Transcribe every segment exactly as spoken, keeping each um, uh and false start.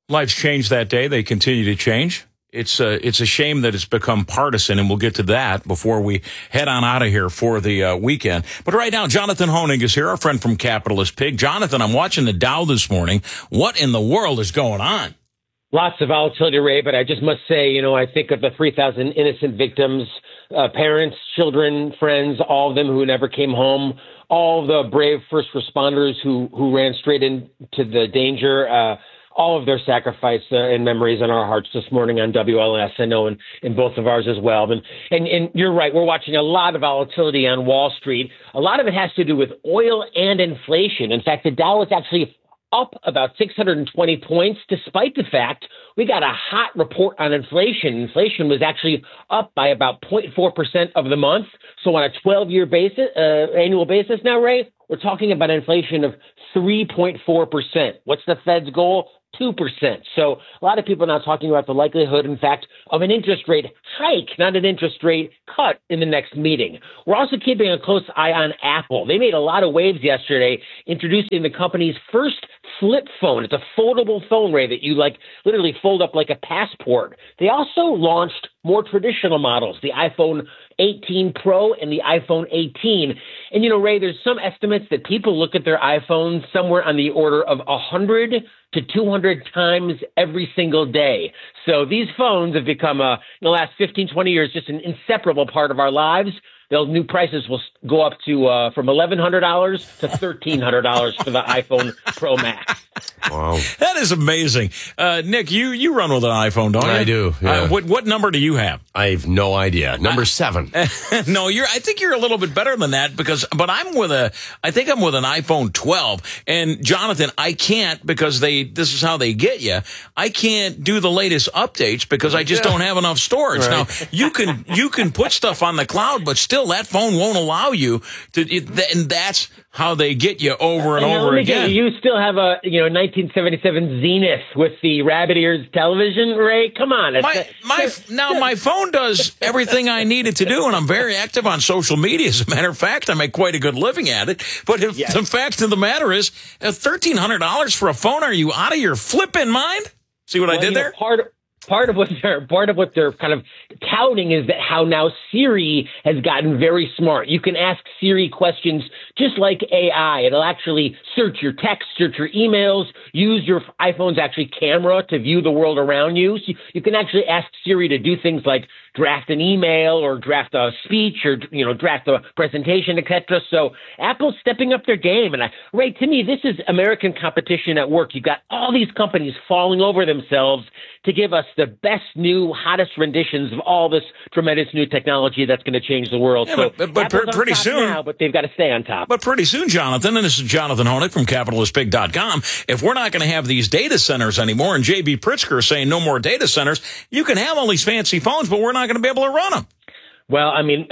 Life's changed that day. They continue to change. It's uh, it's a shame that it's become partisan, and we'll get to that before we head on out of here for the uh, weekend. But right now, Jonathan Hoenig is here, our friend from Capitalist Pig. Jonathan, I'm watching the Dow this morning. What in the world is going on? Lots of volatility, Ray, but I just must say, you know, I think of the three thousand innocent victims, uh, parents, children, friends, all of them who never came home, all the brave first responders who, who ran straight into the danger, uh, all of their sacrifice uh, and memories in our hearts this morning on W L S, I know, and in both of ours as well. And, and and you're right, we're watching a lot of volatility on Wall Street. A lot of it has to do with oil and inflation. In fact, the Dow is actually up about six hundred twenty points, despite the fact we got a hot report on inflation. Inflation was actually up by about zero point four percent of the month. So on a twelve-year basis, uh, annual basis now, Ray, we're talking about inflation of three point four percent. What's the Fed's goal? two percent. So a lot of people are now talking about the likelihood, in fact, of an interest rate hike, not an interest rate cut in the next meeting. We're also keeping a close eye on Apple. They made a lot of waves yesterday, introducing the company's first flip phone. It's a foldable phone, Ray, that you like literally fold up like a passport. They also launched more traditional models, the iPhone eighteen Pro and the iPhone eighteen. And, you know, Ray, there's some estimates that people look at their iPhones somewhere on the order of one hundred to two hundred times every single day. So these phones have become, uh, in the last fifteen, twenty years, just an inseparable part of our lives. Those new prices will go up to uh, from eleven hundred dollars to thirteen hundred dollars for the iPhone Pro Max. Wow. That is amazing. Uh, Nick, you, you run with an iPhone, don't you? I do, yeah. Uh, what, what number do you have? I have no idea. Number seven. No, you're, I think you're a little bit better than that because, but I'm with a, I think I'm with an iPhone twelve. And Jonathan, I can't because they, this is how they get you. I can't do the latest updates because I just yeah. don't have enough storage. Right. Now, you can, you can put stuff on the cloud, but still that phone won't allow you to, it, and that's how they get you over and, and over again. You, you still have a, you know, nineteen seventy-seven Zenith with the rabbit ears television, Ray. Come on. My, a, my, now, my phone does everything I need it to do, and I'm very active on social media. As a matter of fact, I make quite a good living at it. But if yes. the fact of the matter is, uh, thirteen hundred dollars for a phone, are you out of your flipping mind? See what well, I did you know, there? Part of, Part of what they're part of what they're kind of touting is that how now Siri has gotten very smart. You can ask Siri questions just like A I. It'll actually search your text, search your emails, use your iPhone's actually camera to view the world around you. So you can actually ask Siri to do things like draft an email or draft a speech or, you know, draft a presentation, et cetera. So Apple's stepping up their game. And I, Ray, to me, this is American competition at work. You've got all these companies falling over themselves to give us the best new, hottest renditions of all this tremendous new technology that's going to change the world. Yeah, so but, but, but pretty soon, now, but they've got to stay on top. But pretty soon, Jonathan, and this is Jonathan Hoenig from capitalist pig dot com, if we're not going to have these data centers anymore, and J B Pritzker is saying no more data centers, you can have all these fancy phones, but we're not going to be able to run them. Well, I mean,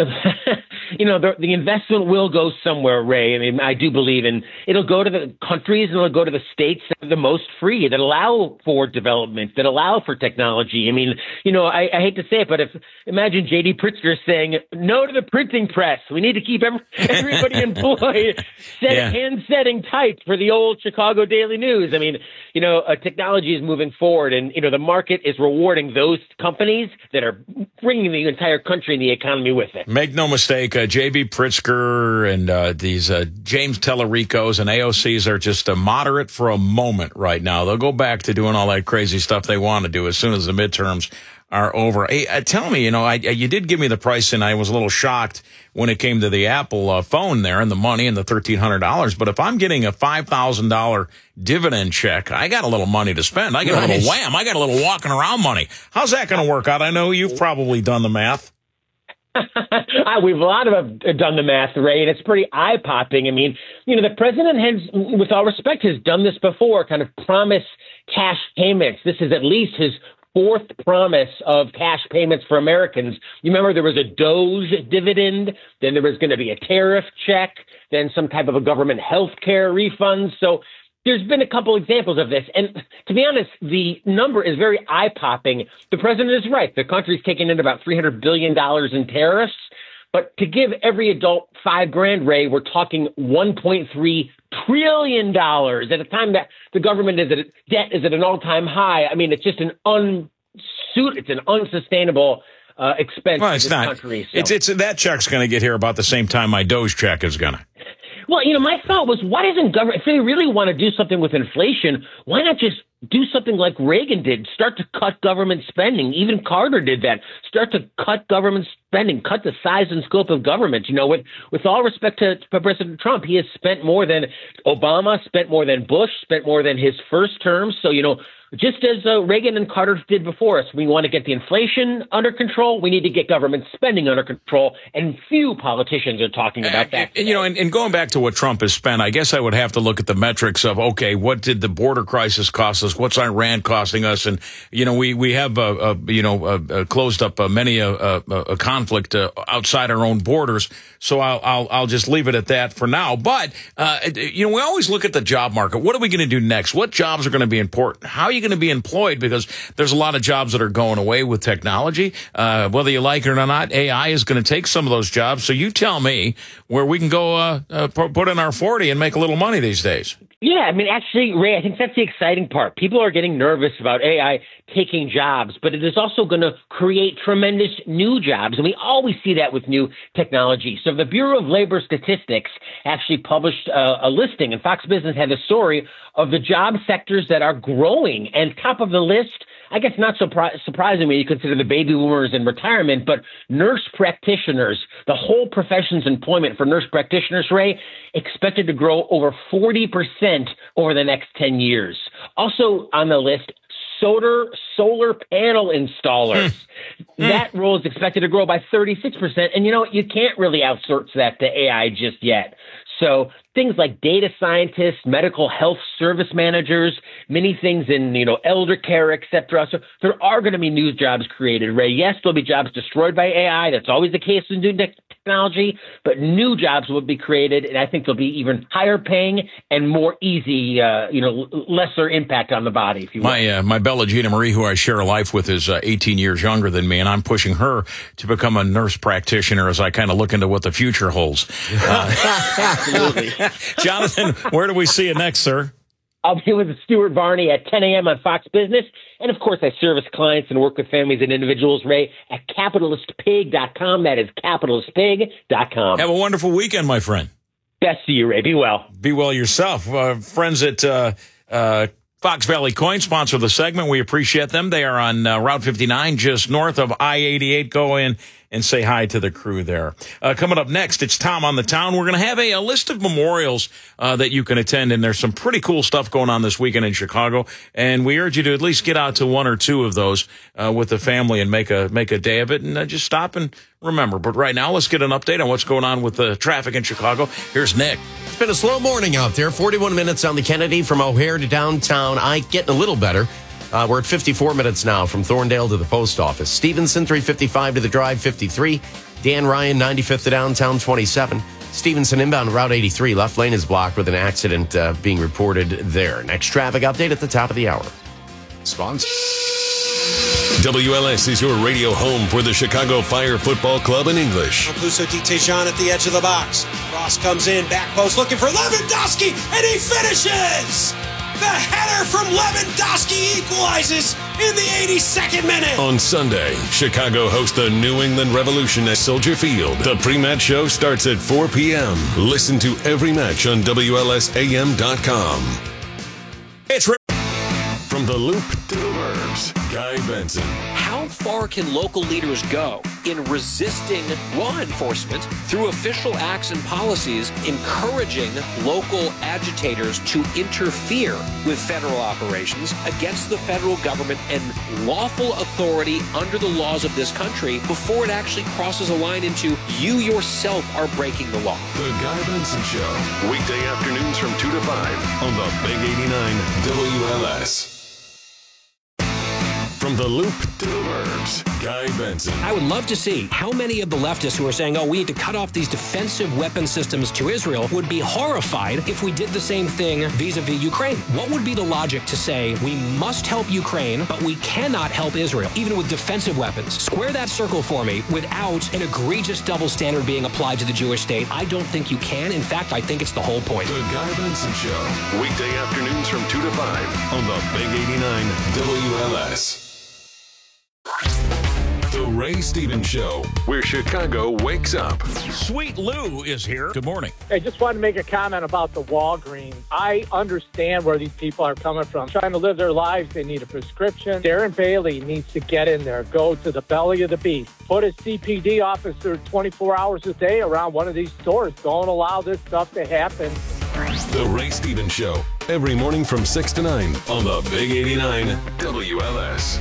you know, the, the investment will go somewhere, Ray. I mean, I do believe in it'll go to the countries and it'll go to the states that are the most free, that allow for development, that allow for technology. I mean, you know, I, I hate to say it, but if imagine J D Pritzker saying no to the printing press. We need to keep every, everybody employed, set, yeah. hand setting type for the old Chicago Daily News. I mean, you know, uh, technology is moving forward, and you know, the market is rewarding those companies that are bringing the entire country and the economy with it. Make no mistake, uh, J B Pritzker and uh, these uh, James Tellericos and A O Cs are just uh, moderate for a moment right now. They'll go back to doing all that crazy stuff they want to do as soon as the midterms are over. Hey, uh, tell me, you know, I, you did give me the price, and I was a little shocked when it came to the Apple uh, phone there and the money and the thirteen hundred dollars. But if I'm getting a five thousand dollars dividend check, I got a little money to spend. I got nice. a little wham. I got a little walking around money. How's that going to work out? I know you've probably done the math. We've a lot of have done the math, Ray, and it's pretty eye-popping. I mean, you know, the president has, with all respect, has done this before, kind of promise cash payments. This is at least his fourth promise of cash payments for Americans. You remember there was a Doge dividend, then there was going to be a tariff check, then some type of a government health care refund. So there's been a couple examples of this. And to be honest, the number is very eye-popping. The president is right. The country's taking in about three hundred billion dollars in tariffs. But to give every adult five grand, Ray, we're talking one point three trillion dollars at a time that the government is at debt is at an all-time high. I mean, it's just an unsuit. It's an unsustainable uh, expense. Well, it's for this not. Country, so. It's it's that check's going to get here about the same time my Doge check is going to. Well, you know, my thought was, why doesn't government, if they really want to do something with inflation, why not just do something like Reagan did, start to cut government spending? Even Carter did that. Start to cut government spending, cut the size and scope of government. You know, with, with all respect to, to President Trump, he has spent more than Obama, spent more than Bush, spent more than his first term. So, you know, just as uh, Reagan and Carter did before us, we want to get the inflation under control. We need to get government spending under control, and few politicians are talking about that. And, you know, and, and going back to what Trump has spent, I guess I would have to look at the metrics of, okay, what did the border crisis cost us? What's Iran costing us? And, you know, we, we have, uh, uh, you know, uh, uh, closed up uh, many a, a, a conflict uh, outside our own borders. So I'll, I'll, I'll just leave it at that for now. But, uh, you know, we always look at the job market. What are we going to do next? What jobs are going to be important? How are you going to be employed? Because there's a lot of jobs that are going away with technology. Uh, whether you like it or not, A I is going to take some of those jobs. So you tell me where we can go uh, uh, put in our forty and make a little money these days. Yeah, I mean, actually, Ray, I think that's the exciting part. People are getting nervous about A I taking jobs, but it is also going to create tremendous new jobs. And we always see that with new technology. So the Bureau of Labor Statistics actually published uh, a listing, and Fox Business had a story of the job sectors that are growing. And top of the list, I guess not so surpri- surprising when you consider the baby boomers in retirement, but nurse practitioners, the whole profession's employment for nurse practitioners, Ray, expected to grow over forty percent over the next ten years. Also on the list, solar solar panel installers. Mm. That role is expected to grow by thirty-six percent. And you know, you can't really outsource that to A I just yet. So things like data scientists, medical health service managers, many things in, you know, elder care, et cetera. So there are going to be new jobs created, Ray. Yes, there'll be jobs destroyed by A I. That's always the case in new technology, but new jobs will be created, and I think they'll be even higher paying and more easy, uh, you know, lesser impact on the body, if you will. My, uh, my Bella Gina Marie, who I share a life with, is uh, eighteen years younger than me, and I'm pushing her to become a nurse practitioner as I kind of look into what the future holds. Uh, Absolutely. Jonathan, where do we see you next, sir? I'll be with Stuart Varney at ten a.m. on Fox Business. And, of course, I service clients and work with families and individuals, Ray, at capitalist pig dot com. That is capitalist pig dot com. Have a wonderful weekend, my friend. Best to you, Ray. Be well. Be well yourself. Uh, friends at uh, uh, Fox Valley Coin sponsor the segment. We appreciate them. They are on uh, Route fifty-nine, just north of I eighty-eight. Go in and say hi to the crew there. Uh, coming up next, it's Tom on the Town. We're going to have a, a list of memorials uh, that you can attend, and there's some pretty cool stuff going on this weekend in Chicago, and we urge you to at least get out to one or two of those uh, with the family and make a make a day of it, and uh, just stop and remember. But right now, let's get an update on what's going on with the traffic in Chicago. Here's Nick. It's been a slow morning out there. forty-one minutes on the Kennedy from O'Hare to downtown. I getting a little better. Uh, we're at fifty-four minutes now from Thorndale to the post office. Stevenson, three fifty-five to the drive, fifty-three. Dan Ryan, ninety-fifth to downtown, twenty-seven. Stevenson inbound Route eighty-three. Left lane is blocked with an accident uh, being reported there. Next traffic update at the top of the hour. Sponsor. W L S is your radio home for the Chicago Fire Football Club in English. Puso Di Tejan at the edge of the box. Ross comes in, back post looking for Lewandowski, and he finishes! The header from Lewandowski equalizes in the eighty-second minute. On Sunday, Chicago hosts the New England Revolution at Soldier Field. The pre-match show starts at four p.m. Listen to every match on W L S A M dot com. It's Rick. From the Loop to the Burbs, Guy Benson. How far can local leaders go in resisting law enforcement through official acts and policies, encouraging local agitators to interfere with federal operations against the federal government and lawful authority under the laws of this country before it actually crosses a line into you yourself are breaking the law? The Guy Benson Show. Weekday afternoons from two to five on the Big eighty-nine W L S. From From the Loop to the Burbs, Guy Benson. I would love to see how many of the leftists who are saying, oh, we need to cut off these defensive weapon systems to Israel would be horrified if we did the same thing vis-a-vis Ukraine. What would be the logic to say we must help Ukraine, but we cannot help Israel, even with defensive weapons? Square that circle for me without an egregious double standard being applied to the Jewish state. I don't think you can. In fact, I think it's the whole point. The Guy Benson Show. Weekday afternoons from two to five on the Big eighty-nine W L S. The Ray Stevens Show, where Chicago wakes up. Sweet Lou is here. Good morning. I just wanted to make a comment about the Walgreens. I understand where these people are coming from. Trying to live their lives, they need a prescription. Darren Bailey needs to get in there, go to the belly of the beast. Put a C P D officer twenty-four hours a day around one of these stores. Don't allow this stuff to happen. The Ray Stevens Show, every morning from six to nine on the Big eighty-nine W L S.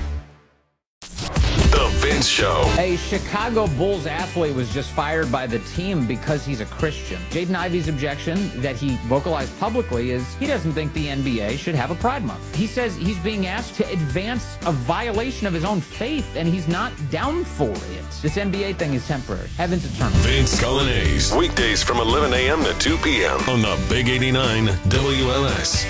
The Vince Show. A Chicago Bulls athlete was just fired by the team because he's a Christian. Jaden Ivey's objection that he vocalized publicly is he doesn't think the N B A should have a Pride Month. He says he's being asked to advance a violation of his own faith, and he's not down for it. This N B A thing is temporary. Heaven's eternal. Vince Colonnese, weekdays from eleven a.m. to two p.m. on the Big eighty-nine W L S.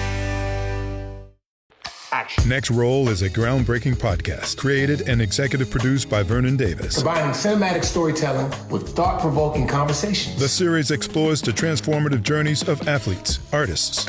Next Roll is a groundbreaking podcast created and executive produced by Vernon Davis. Combining cinematic storytelling with thought-provoking conversations. The series explores the transformative journeys of athletes, artists,